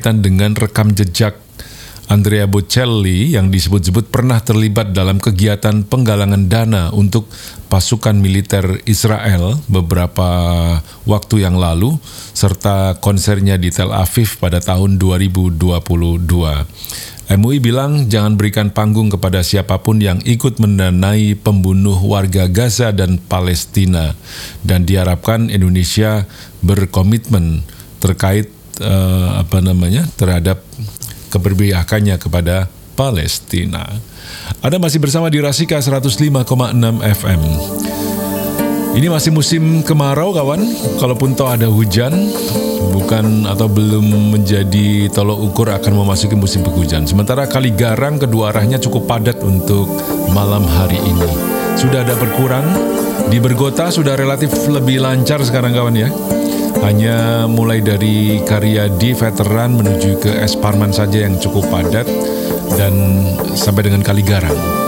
berkaitan dengan rekam jejak Andrea Bocelli yang disebut-sebut pernah terlibat dalam kegiatan penggalangan dana untuk pasukan militer Israel beberapa waktu yang lalu, serta konsernya di Tel Aviv pada tahun 2022. MUI bilang jangan berikan panggung kepada siapapun yang ikut mendanai pembunuh warga Gaza dan Palestina, dan diharapkan Indonesia berkomitmen terkait terhadap keberpihakannya kepada Palestina. Anda masih bersama di Rasika 105,6 FM. Ini masih musim kemarau, kawan. Kalaupun toh ada hujan, bukan atau belum menjadi tolok ukur akan memasuki musim penghujan. Sementara Kaligarang kedua arahnya cukup padat untuk malam hari ini. Sudah ada berkurang. Di Bergota sudah relatif lebih lancar sekarang, kawan ya. Hanya mulai dari Karyadi Veteran menuju ke Es Parman saja yang cukup padat, dan sampai dengan Kaligarang.